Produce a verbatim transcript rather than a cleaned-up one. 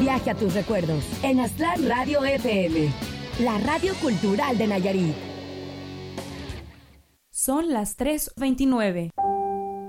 viaje a tus recuerdos en Aztlán Radio F M, la radio cultural de Nayarit. Son las tres veintinueve.